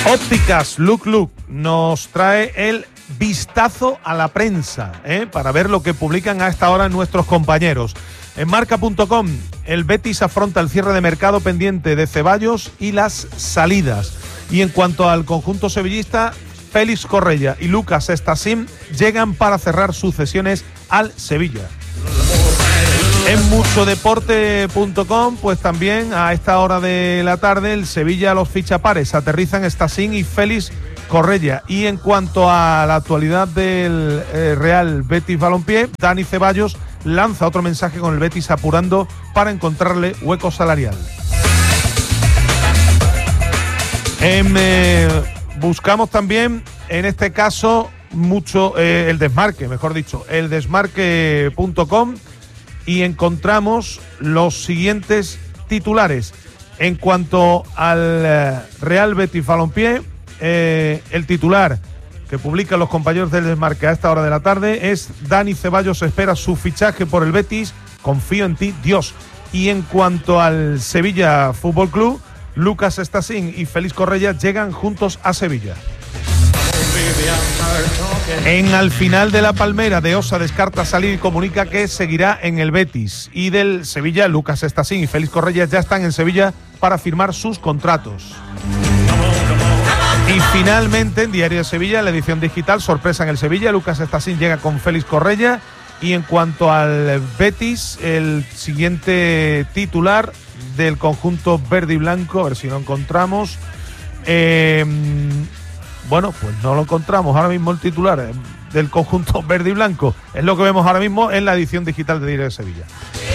Ópticas Look nos trae el vistazo a la prensa, para ver lo que publican a esta hora nuestros compañeros. En marca.com, el Betis afronta el cierre de mercado pendiente de Ceballos y las salidas. Y en cuanto al conjunto sevillista, Félix Correia y Lucas Estasim llegan para cerrar sus cesiones al Sevilla. En muchodeporte.com, pues también a esta hora de la tarde, el Sevilla los fichapares aterrizan Estasim y Félix Correia. Y en cuanto a la actualidad del Real Betis Balompié, Dani Ceballos lanza otro mensaje con el Betis apurando para encontrarle hueco salarial. Buscamos también, en este caso, mucho el desmarque, mejor dicho, el desmarque.com, y encontramos los siguientes titulares. En cuanto al Real Betis Balompié, el titular que publican los compañeros del Desmarque a esta hora de la tarde es: Dani Ceballos espera su fichaje por el Betis, confío en ti, Dios. Y en cuanto al Sevilla Fútbol Club, Lucas Estasim y Félix Correia llegan juntos a Sevilla. En Al final de la Palmera, De Osa descarta salir y comunica que seguirá en el Betis. Y del Sevilla, Lucas Estasim y Félix Correia ya están en Sevilla para firmar sus contratos. Y finalmente, en Diario de Sevilla, la edición digital, sorpresa en el Sevilla, Lucas Estasim llega con Félix Correia. Y en cuanto al Betis, el siguiente titular del conjunto verde y blanco, a ver si lo encontramos. Bueno, pues no lo encontramos ahora mismo el titular del conjunto verde y blanco. Es lo que vemos ahora mismo en la edición digital de Diario de Sevilla.